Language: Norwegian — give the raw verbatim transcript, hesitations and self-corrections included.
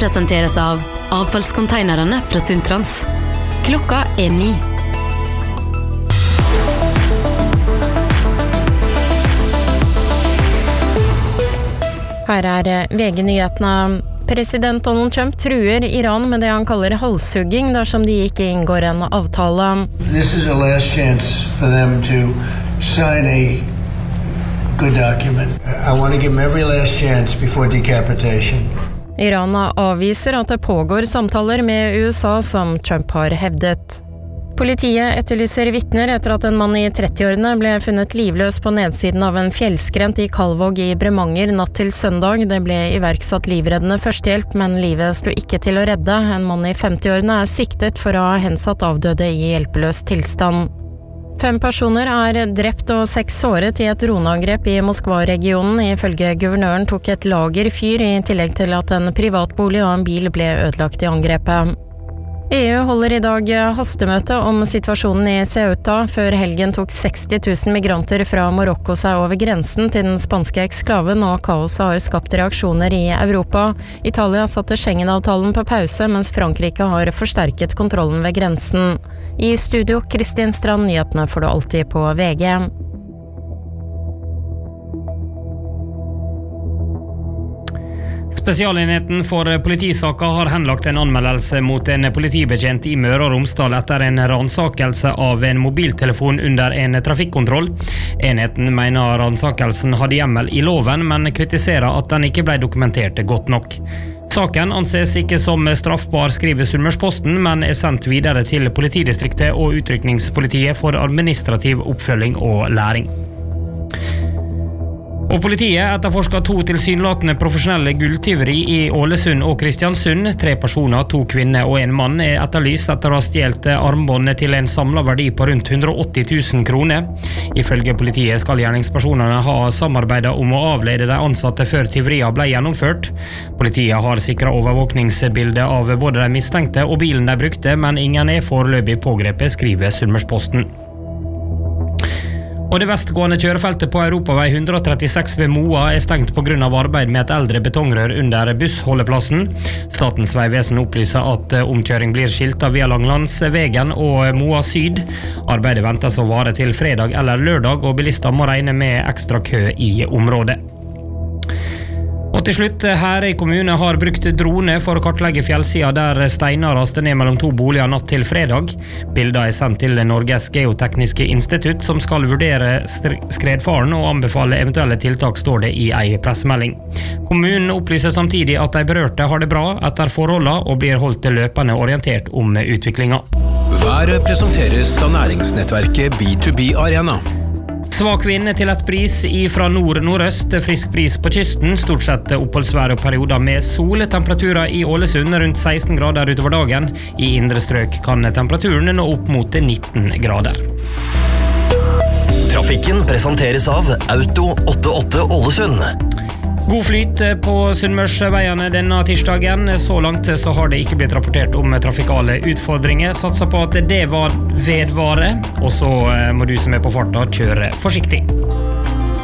presenteres av avfallskonteinerne fra Sundtrans. Klokka er ni. Her er V G-nyhetene. President Donald Trump truer Iran med det han kaller halshugging dersom de ikke inngår en avtale. This is a last chance for them to sign a good document. I want to give them every last chance before decapitation. Iran avviser at det pågår samtaler med U S A som Trump har hevdet. Politiet etterlyser vittner etter at en mann i trettiårene ble funnet livløs på nedsiden av en fjellskrent i Kalvåg i Bremanger natt til søndag. Det ble iverksatt livreddende førstehjelp, men livet sto ikke til å redde. En mann i femtiårene er siktet for å ha hensatt avdøde i hjelpeløs tilstand. Fem personer er drept og seks såret i et droneangrep i Moskva-regionen. Ifølge guvernøren tok et lager fyr i tillegg til at en privatbolig og en bil ble ødelagt i angrepet. E U holder i dag hastemøte om situasjonen i Ceuta. Før helgen tok seksti tusen migranter fra Marokko seg over grensen til den spanske eksklaven, og kaoset har skapt reaksjoner i Europa. Italia satte Schengen-avtalen på pause, mens Frankrike har forsterket kontrollen ved grensen. I studio, Kristin Strand, nyhetene får du alltid på V G. Spesialenheten for politisaka har henlagt en anmeldelse mot en politibetjent i Møre og Romsdal etter en ransakelse av en mobiltelefon under en trafikkontroll. Enheten mener ransakelsen hadde hjemmel i loven, men kritiserer at den ikke ble dokumentert godt nok. Saken anses ikke som straffbar, skriver Sunnmørsposten, men er sendt videre til politidistriktet og utrykningspolitiet for administrativ oppfølging og læring. Og politiet etterforsker to tilsynelatende profesjonelle gulltyveri i Ålesund og Kristiansund. Tre personer, to kvinner og en mann, er etterlyst etter å ha stjålet armbåndet til en samlet verdi på rundt hundre og åtti tusen kroner. Ifølge politiet skal gjerningspersonene ha samarbeidet om å avlede de ansatte før tyveriene ble gjennomført. Politiet har sikret overvåkningsbildet av både de mistenkte og bilen de brukte, men ingen er foreløpig pågrepet, skriver Sunnmørsposten. Og det vestgående kjørefeltet på Europavei hundre og trettiseks ved Moa er stengt på grunn av arbeid med et eldre betongrør under bussholdeplassen. Statens vegvesen opplyser at omkjøring blir skiltet via Langlandsvegen og Moa Syd. Arbeidet ventes å vare til fredag eller lørdag, og bilister må regne med ekstra kø i området. Og til slutt, Herøy kommune har brukt drone for å kartlegge fjellsida der steiner raste ned mellom to boliger natt til fredag. Bilder er sendt til Norges Geotekniske Institutt, som skal vurdere skredfaren og anbefale eventuelle tiltak, står det i ei pressemelding. Kommunen opplyser samtidig at de berørte har det bra etter forholdene og blir holdt løpende orientert om utviklinga. Været presenteres av næringsnettverket B to B Arena. Svak vind til et bris fra nord-nordøst, frisk bris på kysten, stort sett oppholdsvær og perioder med sol. Temperaturer i Ålesund rundt seksten grader utover dagen. I indre strøk kan temperaturen nå opp mot nitten grader. Trafikken presenteres av Auto åttiåtte Ålesund. God flyt på Sunnmørsveiene denne tirsdagen. Så langt så har det ikke blitt rapportert om trafikale utfordringer. Satser på at det var vedvare, og så må du som er på farta kjøre forsiktig.